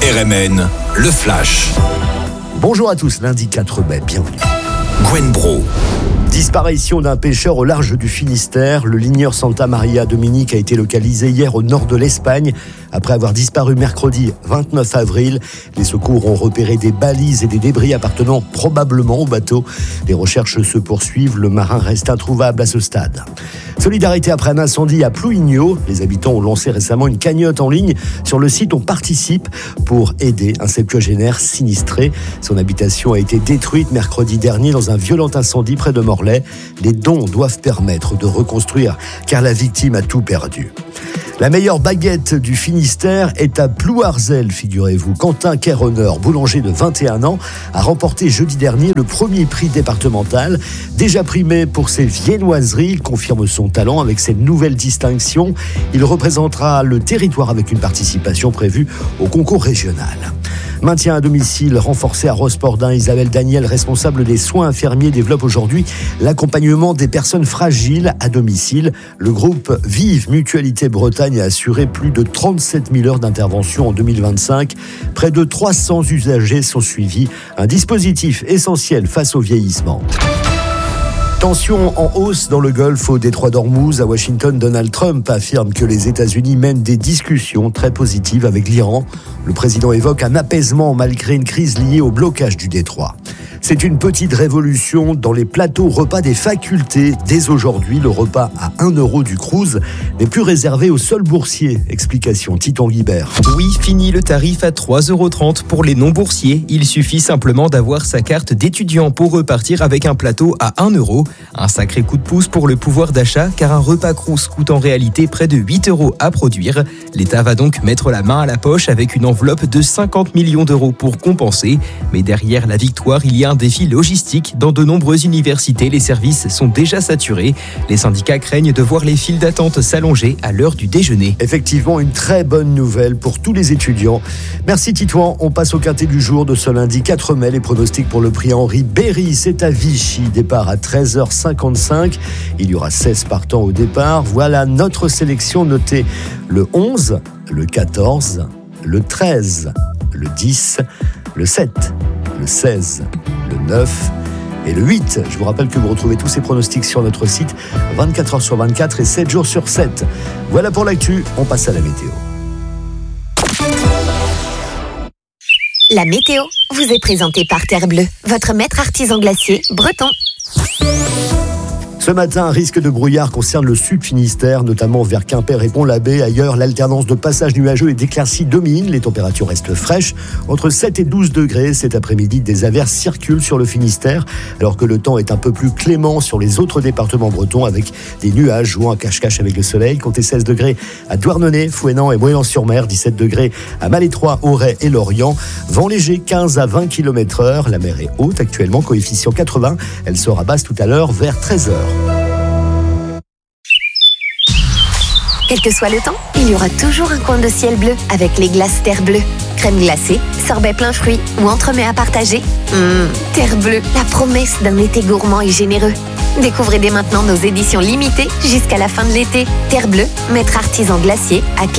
RMN, le Flash. Bonjour à tous, lundi 4 mai, bienvenue. Gwen Bro. Disparition d'un pêcheur au large du Finistère. Le ligneur Santa Maria Dominique a été localisé hier au nord de l'Espagne. Après avoir disparu mercredi 29 avril, les secours ont repéré des balises et des débris appartenant probablement au bateau. Les recherches se poursuivent, le marin reste introuvable à ce stade. Solidarité après un incendie à Plouigneau. Les habitants ont lancé récemment une cagnotte en ligne. Sur le site, on participe pour aider un septuagénaire sinistré. Son habitation a été détruite mercredi dernier dans un violent incendie près de Morlaix. Les dons doivent permettre de reconstruire car la victime a tout perdu. La meilleure baguette du Finistère est à Plouarzel, figurez-vous. Quentin Kerhonner, boulanger de 21 ans, a remporté jeudi dernier le premier prix départemental. Déjà primé pour ses viennoiseries, il confirme son talent avec cette nouvelle distinction. Il représentera le territoire avec une participation prévue au concours régional. Maintien à domicile renforcé à Rospordin. Isabelle Daniel, responsable des soins infirmiers, développe aujourd'hui l'accompagnement des personnes fragiles à domicile. Le groupe Vive Mutualité Bretagne a assuré plus de 37 000 heures d'intervention en 2025. Près de 300 usagers sont suivis. Un dispositif essentiel face au vieillissement. Tension en hausse dans le Golfe au détroit d'Ormuz. À Washington, Donald Trump affirme que les États-Unis mènent des discussions très positives avec l'Iran. Le président évoque un apaisement malgré une crise liée au blocage du détroit. C'est une petite révolution dans les plateaux repas des facultés. Dès aujourd'hui, le repas à 1 € du Cruz n'est plus réservé aux seuls boursiers. Explication Titon Guibert. Oui, fini le tarif à 3,30 € pour les non-boursiers. Il suffit simplement d'avoir sa carte d'étudiant pour repartir avec un plateau à 1 €. Un sacré coup de pouce pour le pouvoir d'achat, car un repas Cruz coûte en réalité près de 8 € à produire. L'État va donc mettre la main à la poche avec une enveloppe de 50 millions d'euros pour compenser. Mais derrière la victoire, il y a un défi logistique. Dans de nombreuses universités, les services sont déjà saturés. Les syndicats craignent de voir les files d'attente s'allonger à l'heure du déjeuner. Effectivement, une très bonne nouvelle pour tous les étudiants. Merci Titouan. On passe au quintet du jour de ce lundi 4 mai. Les pronostics pour le prix Henri Berry, c'est à Vichy. Départ à 13h55. Il y aura 16 partants au départ. Voilà notre sélection. Notez le 11, le 14, le 13, le 10, le 7, le 16, le 9 et le 8. Je vous rappelle que vous retrouvez tous ces pronostics sur notre site 24h sur 24 et 7 jours sur 7. Voilà pour l'actu, on passe à la météo. La météo vous est présentée par Terre Bleue, votre maître artisan glacier breton. Ce matin, un risque de brouillard concerne le sud Finistère, notamment vers Quimper et Pont-l'Abbé. Ailleurs, l'alternance de passages nuageux et d'éclaircies domine. Les températures restent fraîches, entre 7 et 12 degrés. Cet après-midi, des averses circulent sur le Finistère, alors que le temps est un peu plus clément sur les autres départements bretons, avec des nuages jouant à cache-cache avec le soleil. Comptez 16 degrés à Douarnenez, Fouesnant et Moëlan-sur-Mer, 17 degrés à Malétroit, Auray et Lorient. Vent léger, 15 à 20 km/h. La mer est haute actuellement, coefficient 80. Elle sera basse tout à l'heure vers 13h. Quel que soit le temps, il y aura toujours un coin de ciel bleu avec les glaces Terre Bleue. Crème glacée, sorbet plein fruits ou entremets à partager. Terre Bleue, la promesse d'un été gourmand et généreux. Découvrez dès maintenant nos éditions limitées jusqu'à la fin de l'été. Terre Bleue, maître artisan glacier à